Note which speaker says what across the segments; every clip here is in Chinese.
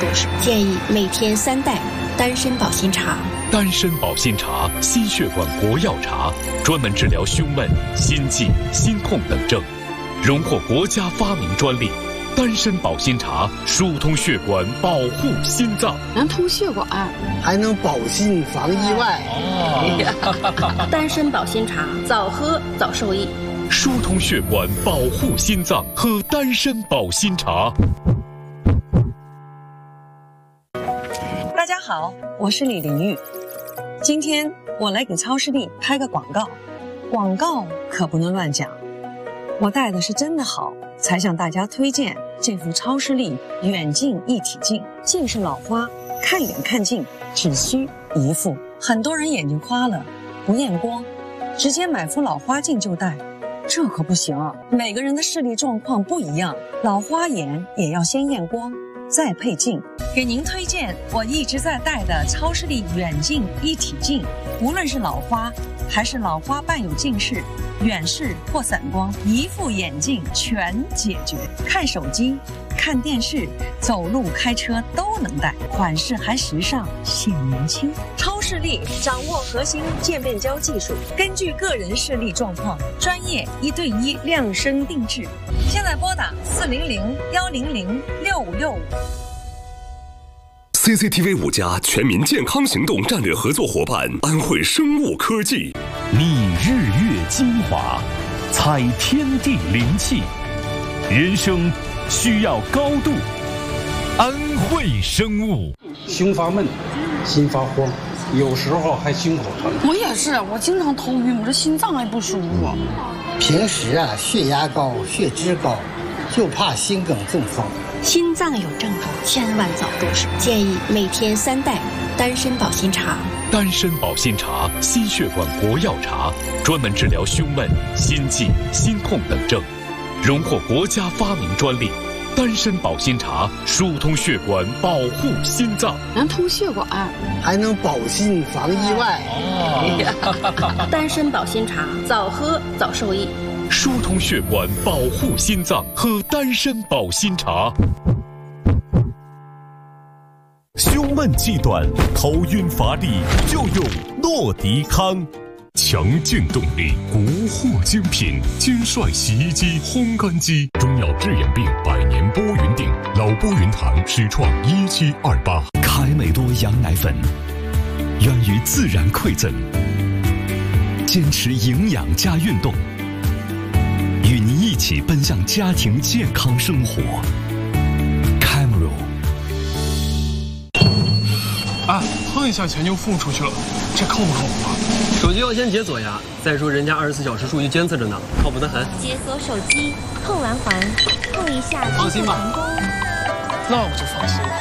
Speaker 1: 士，建议每天3袋丹参保心茶。
Speaker 2: 丹参保心茶，心血管国药茶，专门治疗胸闷、心悸、心痛等症，荣获国家发明专利。丹参保心茶疏通血管，保护心脏，
Speaker 3: 能通血管，
Speaker 4: 还能保心防意外。
Speaker 1: 丹参保心茶，早喝早受益。
Speaker 2: 疏通血管，保护心脏，喝丹参保心茶。
Speaker 5: 大家好，我是李玲玉。今天我来给超视力拍个广告，广告可不能乱讲。我戴的是真的好，才向大家推荐这副超视力远近一体镜。近视老花，看远看近只需一副。很多人眼睛花了，不验光，直接买副老花镜就戴，这可不行啊！每个人的视力状况不一样，老花眼也要先验光，再配镜。给您推荐我一直在戴的超视力远近一体镜，无论是老花还是老花伴有近视、远视或散光，一副眼镜全解决。看手机、看电视、走路、开车都能戴，款式还时尚，显年轻。超视力掌握核心渐变焦技术，根据个人视力状况，专业1对1量身定制。现在拨打400-100-6565。
Speaker 6: CCTV 5家全民健康行动战略合作伙伴安慧生物科技，
Speaker 2: 你日月精华，采天地灵气，人生需要高度。安慧生物。
Speaker 7: 胸发闷，心发慌，有时候还胸口疼。
Speaker 3: 我也是，我经常头晕，我这心脏也不舒服。
Speaker 4: 平时血压高、血脂高，就怕心梗中风。
Speaker 1: 心脏有症状，千万早重视。建议每天3袋丹参保心茶。
Speaker 2: 丹参保心茶，心血管国药茶，专门治疗胸闷、心悸、心痛等症，荣获国家发明专利。丹参保心茶疏通血管，保护心脏，
Speaker 3: 能通血管，
Speaker 4: 还能保心防意外。
Speaker 1: 丹参保心茶，早喝早受益。
Speaker 2: 疏通血管，保护心脏，喝丹参保心茶。
Speaker 8: 胸闷气短、头晕乏力，就用诺迪康。强劲动力，国货精品，金帅洗衣机、烘干机，中药治眼病，100年波云定，老波云堂始创1728。
Speaker 6: 凯美多羊奶粉，源于自然馈赠，坚持营养加运动，与您一起奔向家庭健康生活。Camero。
Speaker 9: 啊，碰一下钱就付出去了，这靠不靠谱啊？
Speaker 10: 手机要先解锁呀，再说人家24小时数据监测着呢，靠谱得很。
Speaker 11: 解锁手机，碰完环，碰一下，
Speaker 9: 放心吧，
Speaker 11: 成功。
Speaker 9: 那我就放心了。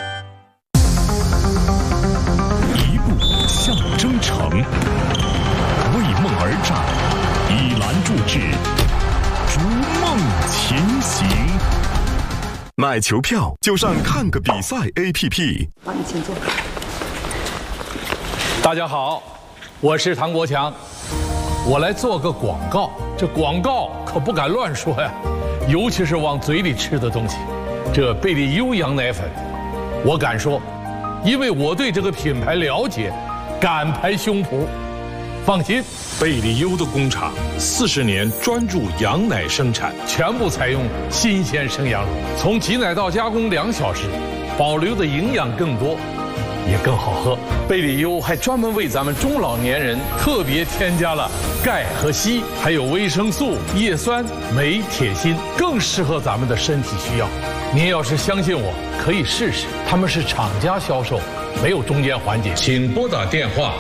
Speaker 8: 一步向征程，为梦而战，以蓝铸志，逐梦前行。买球票就上看个比赛 APP。
Speaker 3: 帮你请坐。
Speaker 12: 大家好，我是唐国强，我来做个广告。这广告可不敢乱说呀，尤其是往嘴里吃的东西。这贝利优羊奶粉，我敢说，因为我对这个品牌了解，敢拍胸脯。放心，贝利优的工厂40年专注羊奶生产，全部采用新鲜生羊乳，从挤奶到加工2小时，保留的营养更多，也更好喝。贝利优还专门为咱们中老年人特别添加了钙和硒，还有维生素、叶酸、镁、铁、锌，更适合咱们的身体需要。您要是相信我，可以试试，他们是厂家销售，没有中间环节。请拨打电话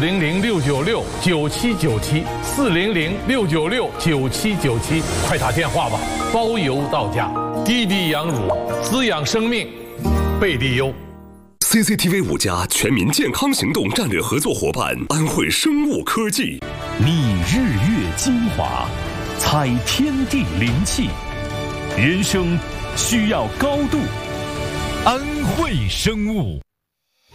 Speaker 12: 400-696-9797，400-696-9797，快打电话吧，包邮到家。低低羊乳，滋养生命，贝利优。
Speaker 6: CCTV 5家全民健康行动战略合作伙伴安慧生物科技，
Speaker 8: 你日月精华，采天地灵气，人生需要高度。安慧生物。